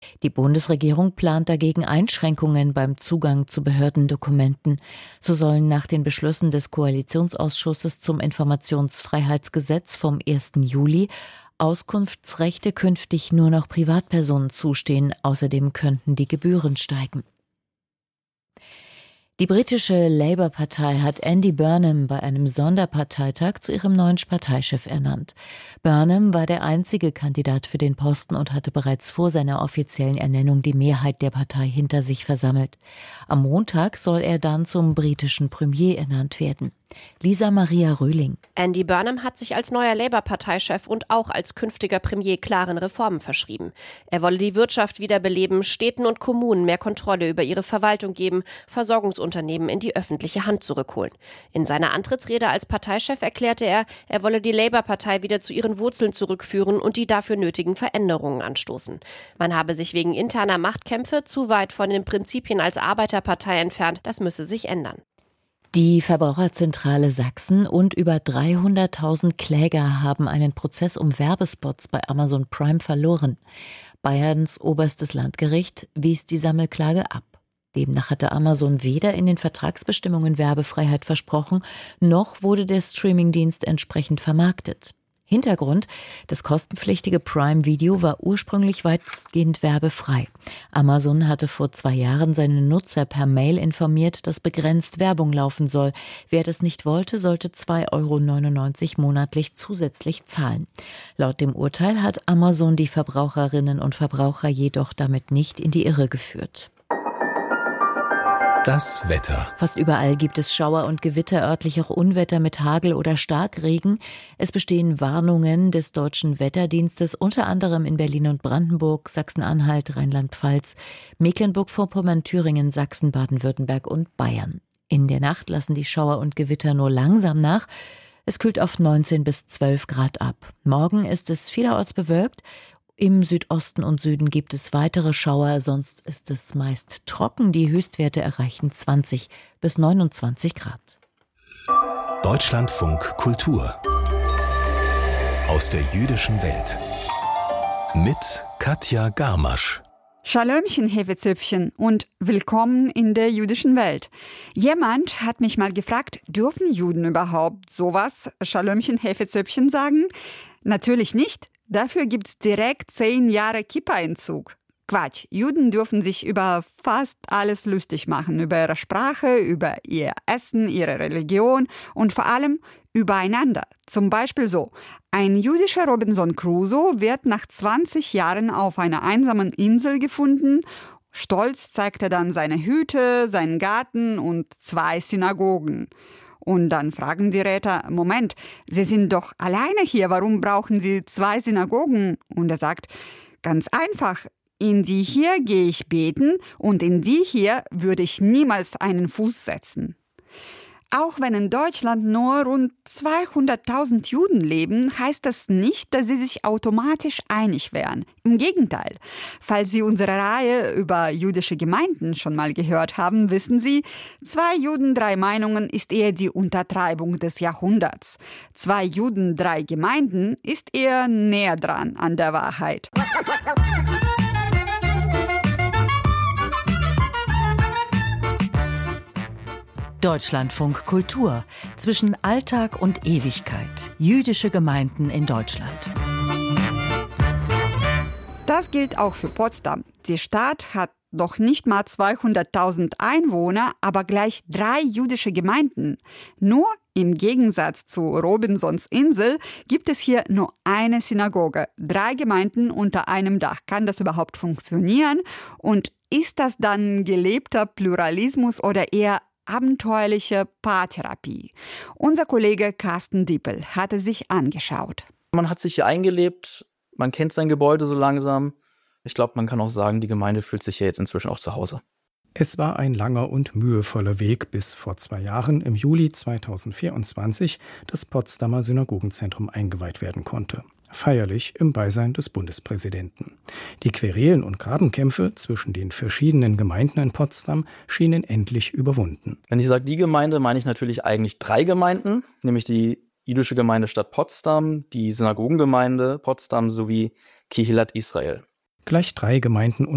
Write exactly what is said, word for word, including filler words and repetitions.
Die Bundesregierung plant dagegen Einschränkungen beim Zugang zu Behördendokumenten. So sollen nach den Beschlüssen des Koalitionsausschusses zum Informationsfreiheitsgesetz vom ersten Juli Auskunftsrechte künftig nur noch Privatpersonen zustehen. Außerdem könnten die Gebühren steigen. Die britische Labour-Partei hat Andy Burnham bei einem Sonderparteitag zu ihrem neuen Parteichef ernannt. Burnham war der einzige Kandidat für den Posten und hatte bereits vor seiner offiziellen Ernennung die Mehrheit der Partei hinter sich versammelt. Am Montag soll er dann zum britischen Premier ernannt werden. Lisa Maria Röhling. Andy Burnham hat sich als neuer Labour-Parteichef und auch als künftiger Premier klaren Reformen verschrieben. Er wolle die Wirtschaft wiederbeleben, Städten und Kommunen mehr Kontrolle über ihre Verwaltung geben, Versorgungsunternehmen in die öffentliche Hand zurückholen. In seiner Antrittsrede als Parteichef erklärte er, er wolle die Labour-Partei wieder zu ihren Wurzeln zurückführen und die dafür nötigen Veränderungen anstoßen. Man habe sich wegen interner Machtkämpfe zu weit von den Prinzipien als Arbeiterpartei entfernt, das müsse sich ändern. Die Verbraucherzentrale Sachsen und über dreihunderttausend Kläger haben einen Prozess um Werbespots bei Amazon Prime verloren. Bayerns oberstes Landgericht wies die Sammelklage ab. Demnach hatte Amazon weder in den Vertragsbestimmungen Werbefreiheit versprochen, noch wurde der Streamingdienst entsprechend vermarktet. Hintergrund: Das kostenpflichtige Prime-Video war ursprünglich weitestgehend werbefrei. Amazon hatte vor zwei Jahren seine Nutzer per Mail informiert, dass begrenzt Werbung laufen soll. Wer das nicht wollte, sollte zwei Euro neunundneunzig monatlich zusätzlich zahlen. Laut dem Urteil hat Amazon die Verbraucherinnen und Verbraucher jedoch damit nicht in die Irre geführt. Das Wetter. Fast überall gibt es Schauer und Gewitter, örtlich auch Unwetter mit Hagel oder Starkregen. Es bestehen Warnungen des Deutschen Wetterdienstes, unter anderem in Berlin und Brandenburg, Sachsen-Anhalt, Rheinland-Pfalz, Mecklenburg-Vorpommern, Thüringen, Sachsen, Baden-Württemberg und Bayern. In der Nacht lassen die Schauer und Gewitter nur langsam nach. Es kühlt auf neunzehn bis zwölf Grad ab. Morgen ist es vielerorts bewölkt. Im Südosten und Süden gibt es weitere Schauer, sonst ist es meist trocken. Die Höchstwerte erreichen zwanzig bis neunundzwanzig Grad. Deutschlandfunk Kultur aus der jüdischen Welt mit Katja Garmasch. Schalömchen, Hefezöpfchen, und willkommen in der jüdischen Welt. Jemand hat mich mal gefragt, dürfen Juden überhaupt sowas, Schalömchen, Hefezöpfchen, sagen? Natürlich nicht. Dafür gibt's direkt zehn Jahre Kippa-Entzug. Quatsch, Juden dürfen sich über fast alles lustig machen. Über ihre Sprache, über ihr Essen, ihre Religion und vor allem übereinander. Zum Beispiel so: Ein jüdischer Robinson Crusoe wird nach zwanzig Jahren auf einer einsamen Insel gefunden. Stolz zeigt er dann seine Hüte, seinen Garten und zwei Synagogen. Und dann fragen die Räter: Moment, Sie sind doch alleine hier, warum brauchen Sie zwei Synagogen? Und er sagt: Ganz einfach, in die hier gehe ich beten und in die hier würde ich niemals einen Fuß setzen. Auch wenn in Deutschland nur rund zweihunderttausend Juden leben, heißt das nicht, dass sie sich automatisch einig wären. Im Gegenteil. Falls Sie unsere Reihe über jüdische Gemeinden schon mal gehört haben, wissen Sie, zwei Juden, drei Meinungen ist eher die Untertreibung des Jahrhunderts. Zwei Juden, drei Gemeinden ist eher näher dran an der Wahrheit. Deutschlandfunk Kultur. Zwischen Alltag und Ewigkeit. Jüdische Gemeinden in Deutschland. Das gilt auch für Potsdam. Die Stadt hat noch nicht mal zweihunderttausend Einwohner, aber gleich drei jüdische Gemeinden. Nur im Gegensatz zu Robinsons Insel gibt es hier nur eine Synagoge. Drei Gemeinden unter einem Dach. Kann das überhaupt funktionieren? Und ist das dann gelebter Pluralismus oder eher abenteuerliche Paartherapie? Unser Kollege Carsten Dippel hatte sich angeschaut. Man hat sich hier eingelebt, man kennt sein Gebäude so langsam. Ich glaube, man kann auch sagen, die Gemeinde fühlt sich hier jetzt inzwischen auch zu Hause. Es war ein langer und mühevoller Weg, bis vor zwei Jahren, im Juli zweitausendvierundzwanzig, das Potsdamer Synagogenzentrum eingeweiht werden konnte. Feierlich im Beisein des Bundespräsidenten. Die Querelen und Grabenkämpfe zwischen den verschiedenen Gemeinden in Potsdam schienen endlich überwunden. Wenn ich sage die Gemeinde, meine ich natürlich eigentlich drei Gemeinden, nämlich die jüdische Gemeinde Stadt Potsdam, die Synagogengemeinde Potsdam sowie Kehilat Israel. Gleich drei Gemeinden